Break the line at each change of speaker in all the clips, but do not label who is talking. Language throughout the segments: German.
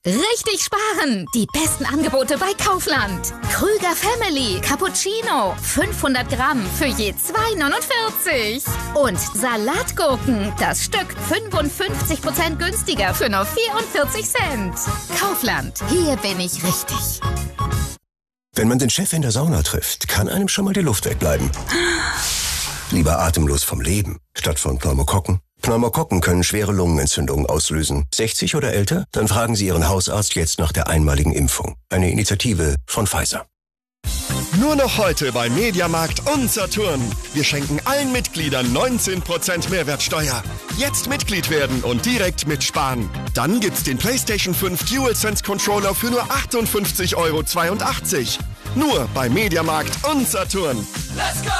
Richtig sparen! Die besten Angebote bei Kaufland. Krüger Family Cappuccino 500 Gramm für je 2,49. Und Salatgurken, das Stück 55% günstiger für nur 44 Cent. Kaufland, hier bin ich richtig.
Wenn man den Chef in der Sauna trifft, kann einem schon mal die Luft wegbleiben. Lieber atemlos vom Leben, statt von Pneumokokken. Pneumokokken können schwere Lungenentzündungen auslösen. 60 oder älter? Dann fragen Sie Ihren Hausarzt jetzt nach der einmaligen Impfung. Eine Initiative von Pfizer.
Nur noch heute bei Mediamarkt und Saturn. Wir schenken allen Mitgliedern 19% Mehrwertsteuer. Jetzt Mitglied werden und direkt mitsparen. Dann gibt's den PlayStation 5 DualSense Controller für nur 58,82 €. Nur bei Mediamarkt und Saturn.
Let's go!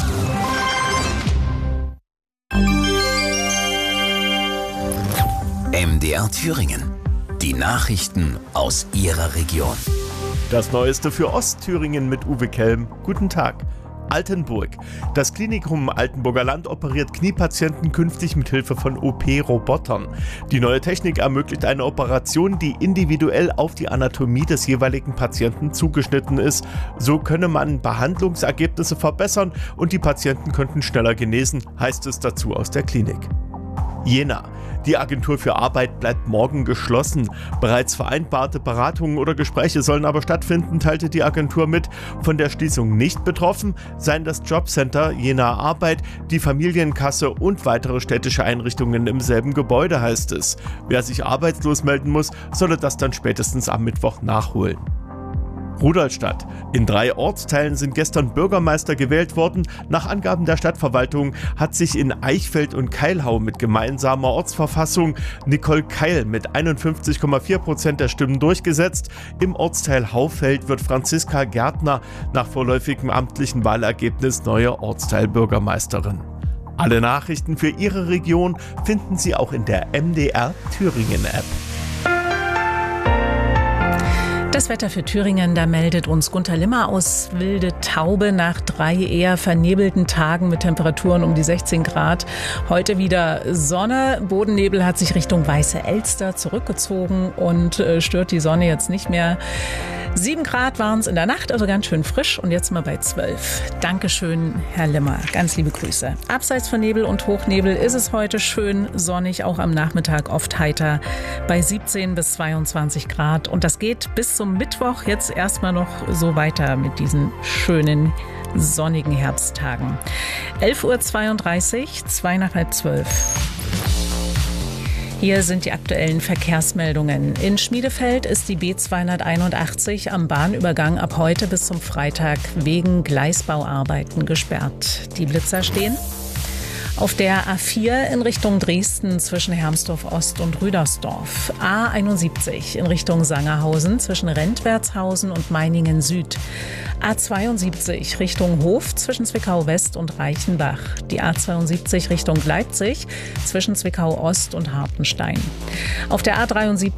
MDR Thüringen. Die Nachrichten aus Ihrer Region.
Das Neueste für Ostthüringen mit Uwe Kelm. Guten Tag. Altenburg. Das Klinikum Altenburger Land operiert Kniepatienten künftig mit Hilfe von OP-Robotern. Die neue Technik ermöglicht eine Operation, die individuell auf die Anatomie des jeweiligen Patienten zugeschnitten ist. So könne man Behandlungsergebnisse verbessern und die Patienten könnten schneller genesen, heißt es dazu aus der Klinik. Jena. Die Agentur für Arbeit bleibt morgen geschlossen. Bereits vereinbarte Beratungen oder Gespräche sollen aber stattfinden, teilte die Agentur mit. Von der Schließung nicht betroffen seien das Jobcenter Jena Arbeit, die Familienkasse und weitere städtische Einrichtungen im selben Gebäude, heißt es. Wer sich arbeitslos melden muss, solle das dann spätestens am Mittwoch nachholen. Rudolstadt. In 3 Ortsteilen sind gestern Bürgermeister gewählt worden. Nach Angaben der Stadtverwaltung hat sich in Eichfeld und Keilhau mit gemeinsamer Ortsverfassung Nicole Keil mit 51,4% der Stimmen durchgesetzt. Im Ortsteil Haufeld wird Franziska Gärtner nach vorläufigem amtlichen Wahlergebnis neue Ortsteilbürgermeisterin. Alle Nachrichten für Ihre Region finden Sie auch in der MDR Thüringen App.
Das Wetter für Thüringen, da meldet uns Gunther Limmer aus Wilde Taube nach 3 eher vernebelten Tagen mit Temperaturen um die 16 Grad. Heute wieder Sonne. Bodennebel hat sich Richtung Weiße Elster zurückgezogen und stört die Sonne jetzt nicht mehr. 7 Grad waren es in der Nacht, also ganz schön frisch und jetzt mal bei 12. Dankeschön, Herr Limmer. Ganz liebe Grüße. Abseits von Nebel und Hochnebel ist es heute schön sonnig, auch am Nachmittag oft heiter bei 17 bis 22 Grad. Und das geht bis zum Mittwoch jetzt erstmal noch so weiter mit diesen schönen sonnigen Herbsttagen. 11:32 Uhr, 2 nach halb 12. Hier sind die aktuellen Verkehrsmeldungen. In Schmiedefeld ist die B281 am Bahnübergang ab heute bis zum Freitag wegen Gleisbauarbeiten gesperrt. Die Blitzer stehen. Auf der A4 in Richtung Dresden zwischen Hermsdorf Ost und Rüdersdorf. A71 in Richtung Sangerhausen zwischen Rentwertshausen und Meiningen Süd. A72 Richtung Hof zwischen Zwickau West und Reichenbach. Die A72 Richtung Leipzig zwischen Zwickau Ost und Hartenstein. Auf der A73